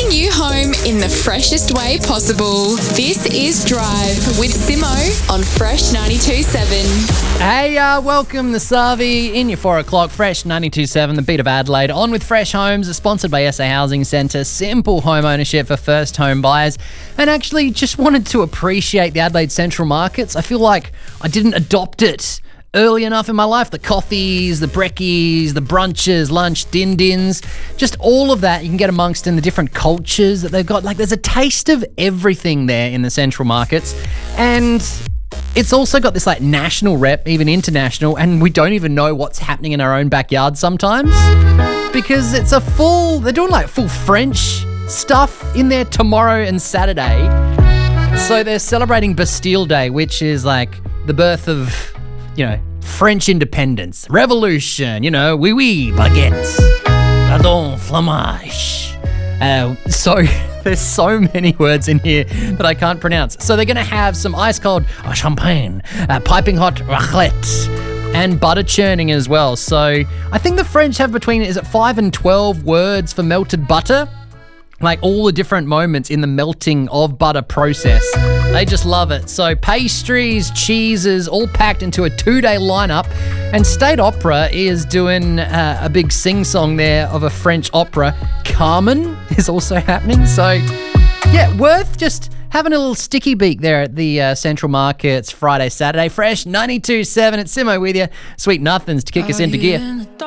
Getting you home in the freshest way possible. This is Drive with Simo on Fresh 92.7. Hey, welcome to Savi in your 4 o'clock Fresh 92.7, the beat of Adelaide. On with Fresh Homes, sponsored by SA Housing Centre. Simple home ownership for first home buyers. And actually just wanted to appreciate the Adelaide Central markets. I feel like I didn't adopt it early enough in my life. The coffees, the brekkies, the brunches, lunch, din-dins, just all of that you can get amongst in the different cultures that they've got. Like, there's a taste of everything there in the Central markets. And it's also got this like national rep, even international, and we don't even know what's happening in our own backyard sometimes because it's they're doing like full French stuff in there tomorrow and Saturday. So they're celebrating Bastille Day, which is like the birth of, French independence, revolution, oui, baguette, pardon, fromage. So there's so many words in here that I can't pronounce. So they're going to have some ice cold champagne, piping hot raclette, and butter churning as well. So I think the French have between, 5 and 12 words for melted butter? Like all the different moments in the melting of butter process. They just love it. So pastries, cheeses, all packed into a 2-day lineup. And State Opera is doing a big sing-song there of a French opera. Carmen is also happening. So, yeah, worth just having a little sticky beak there at the Central Markets Friday, Saturday. Fresh 92.7. It's Simo with you. Sweet nothings to kick us into gear.